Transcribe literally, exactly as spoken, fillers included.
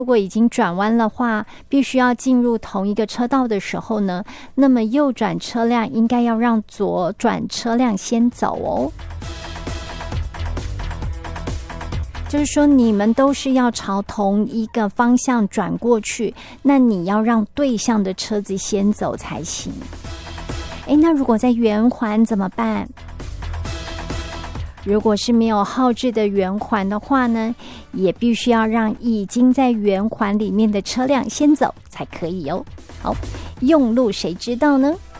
如果已经转弯的话，必须要进入同一个车道的时候呢，那么右转车辆应该要让左转车辆先走哦。就是说你们都是要朝同一个方向转过去，那你要让对向的车子先走才行。诶，那如果在圆环怎么办？如果是没有号志的圆环的话呢，也必须要让已经在圆环里面的车辆先走才可以哦。好，用路谁知道呢？